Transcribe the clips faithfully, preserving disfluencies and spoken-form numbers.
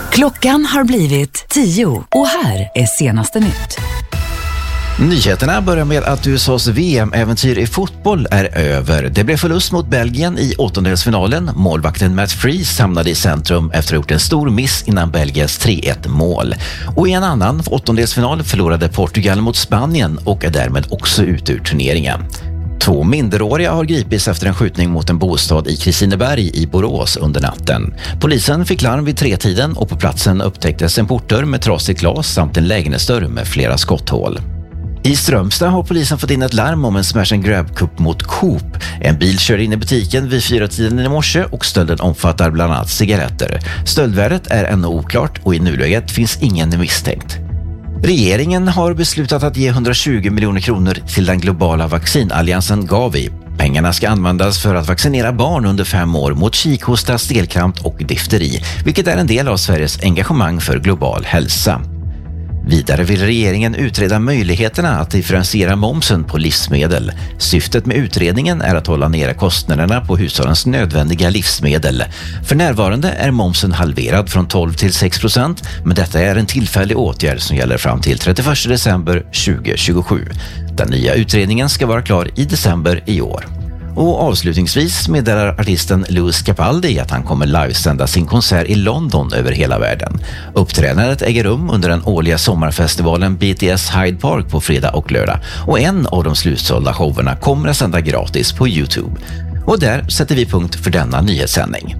Klockan har blivit tio och här är senaste nytt. Nyheterna börjar med att U S A:s V M-äventyr i fotboll är över. Det blev förlust mot Belgien i åttondelsfinalen. Målvakten Matt Freese hamnade i centrum efter att ha gjort en stor miss innan Belgiens tre ett mål. Och i en annan åttondelsfinal förlorade Portugal mot Spanien och är därmed också ute ur turneringen. Två minderåriga har gripits efter en skjutning mot en bostad i Kristineberg i Borås under natten. Polisen fick larm vid tretiden och på platsen upptäcktes en portdörr med trasigt glas samt en lägenhetsdörr med flera skotthål. I Strömstad har polisen fått in ett larm om en smash and grab-kupp mot Coop. En bil körde in i butiken vid fyra tiden i morse och stölden omfattar bland annat cigaretter. Stöldvärdet är ännu oklart och i nuläget finns ingen misstänkt. Regeringen har beslutat att ge hundratjugo miljoner kronor till den globala vaccinalliansen Gavi. Pengarna ska användas för att vaccinera barn under fem år mot kikhosta, stelkramp och difteri, vilket är en del av Sveriges engagemang för global hälsa. Vidare vill regeringen utreda möjligheterna att differentiera momsen på livsmedel. Syftet med utredningen är att hålla nere kostnaderna på hushållens nödvändiga livsmedel. För närvarande är momsen halverad från tolv till sex procent, men detta är en tillfällig åtgärd som gäller fram till trettioförsta december tjugohundratjugosju. Den nya utredningen ska vara klar i december i år. Och avslutningsvis meddelar artisten Lewis Capaldi att han kommer livesända sin konsert i London över hela världen. Uppträdandet äger rum under den årliga sommarfestivalen B T S Hyde Park på fredag och lördag. Och en av de slutsålda showerna kommer att sända gratis på YouTube. Och där sätter vi punkt för denna nyhetssändning.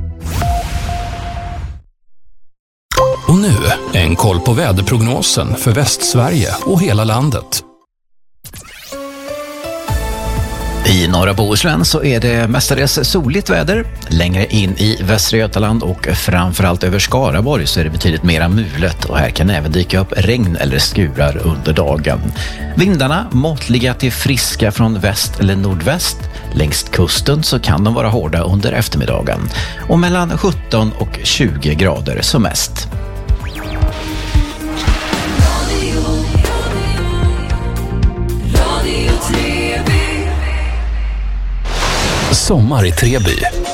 Och nu en koll på väderprognosen för Västsverige och hela landet. I norra Bohuslän så är det mestadels soligt väder. Längre in i Västra Götaland och framförallt över Skaraborg så är det betydligt mera mulet och här kan även dyka upp regn eller skurar under dagen. Vindarna måttliga till friska från väst eller nordväst. Längs kusten så kan de vara hårda under eftermiddagen och mellan sjutton och tjugo grader som mest. Sommar i Treby.